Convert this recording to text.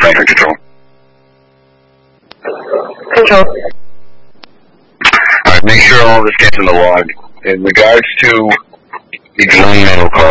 Franklin Control. Control. Alright, make sure all this gets in the log. In regards to the Glen Meadow call,